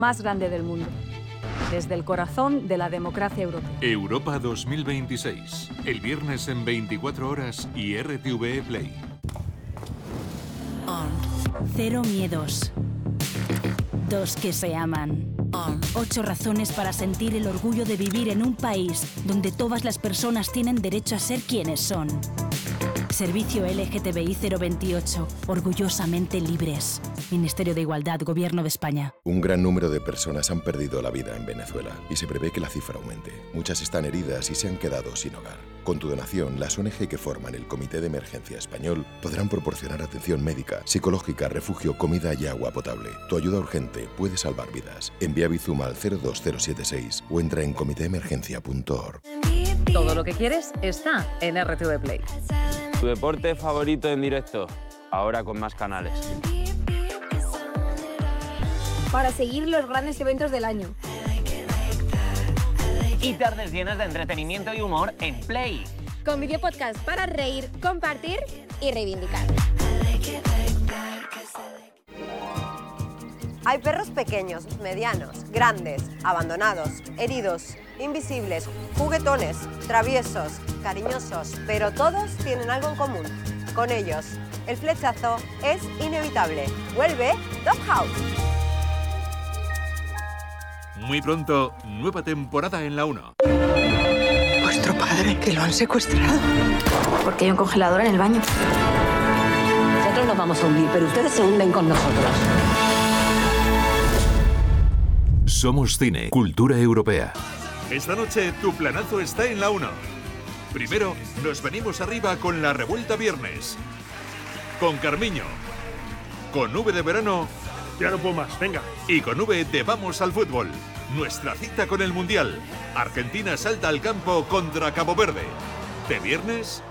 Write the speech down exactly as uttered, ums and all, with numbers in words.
más grande del mundo, desde el corazón de la democracia europea. Europa dos mil veintiséis, el viernes en veinticuatro horas y R T V E Play. Cero miedos. Dos que se aman. Ocho razones para sentir el orgullo de vivir en un país donde todas las personas tienen derecho a ser quienes son. Servicio L G T B I cero veintiocho. Orgullosamente libres. Ministerio de Igualdad, Gobierno de España. Un gran número de personas han perdido la vida en Venezuela y se prevé que la cifra aumente. Muchas están heridas y se han quedado sin hogar. Con tu donación, las O N G que forman el Comité de Emergencia Español podrán proporcionar atención médica, psicológica, refugio, comida y agua potable. Tu ayuda urgente puede salvar vidas. Envía Bizum al cero dos cero siete seis o entra en comité emergencia punto org. Todo lo que quieres está en R T V Play. Tu deporte favorito en directo, ahora con más canales. Para seguir los grandes eventos del año. Y tardes llenas de entretenimiento y humor en Play. Con videopodcast para reír, compartir y reivindicar. Hay perros pequeños, medianos, grandes, abandonados, heridos, invisibles, juguetones, traviesos, cariñosos, pero todos tienen algo en común. Con ellos, el flechazo es inevitable. Vuelve Dog House. Muy pronto, nueva temporada en la uno. Vuestro padre, que lo han secuestrado. Porque hay un congelador en el baño. Nosotros nos vamos a hundir, pero ustedes se hunden con nosotros. Somos cine, cultura europea. Esta noche tu planazo está en la uno. Primero, nos venimos arriba con La Revuelta Viernes. Con Carmiño. Con V de verano. Ya no puedo más, venga. Y con V de Vamos al Fútbol. Nuestra cita con el Mundial. Argentina salta al campo contra Cabo Verde. De viernes